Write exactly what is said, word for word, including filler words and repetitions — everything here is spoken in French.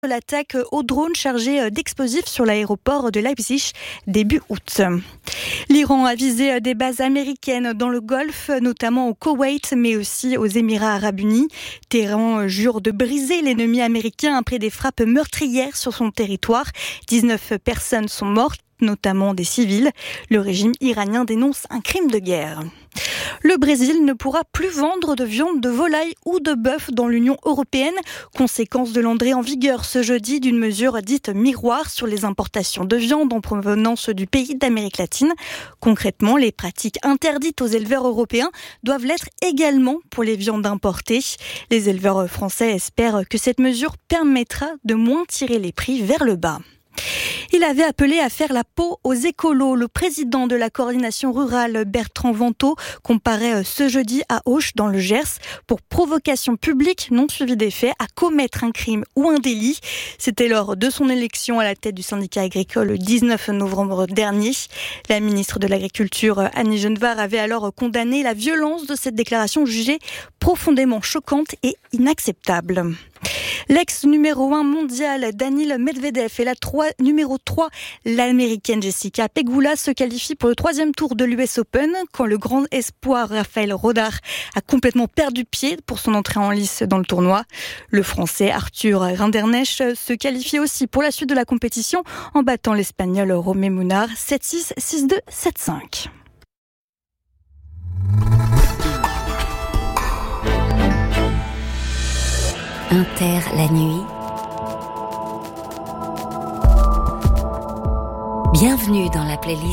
l'attaque au drone chargé d'explosifs sur l'aéroport de Leipzig début août. L'Iran a visé des bases américaines dans le Golfe, notamment au Koweït, mais aussi aux Émirats arabes unis. Téhéran jure de briser l'ennemi américain après des frappes meurtrières sur son territoire. dix-neuf personnes sont mortes, notamment des civils. Le régime iranien dénonce un crime de guerre. Le Brésil ne pourra plus vendre de viande de volaille ou de bœuf dans l'Union européenne, conséquence de l'entrée en vigueur ce jeudi d'une mesure dite miroir sur les importations de viande en provenance du pays d'Amérique latine. Concrètement, les pratiques interdites aux éleveurs européens doivent l'être également pour les viandes importées. Les éleveurs français espèrent que cette mesure permettra de moins tirer les prix vers le bas. Il avait appelé à faire la peau aux écolos. Le président de la coordination rurale, Bertrand Vantaux, comparaît ce jeudi à Auch, dans le Gers, pour provocation publique non suivie des faits à commettre un crime ou un délit. C'était lors de son élection à la tête du syndicat agricole le dix-neuf novembre dernier. La ministre de l'Agriculture, Annie Genevard, avait alors condamné la violence de cette déclaration jugée profondément choquante et inacceptable. L'ex numéro un mondial Daniil Medvedev et la trois, numéro trois, l'américaine Jessica Pegula, se qualifient pour le troisième tour de l'U S Open quand le grand espoir Raphaël Rodar a complètement perdu pied pour son entrée en lice dans le tournoi. Le français Arthur Rinderknecht se qualifie aussi pour la suite de la compétition en battant l'espagnol Romé Munar sept six, six deux, sept cinq. Inter la nuit. Bienvenue dans la playlist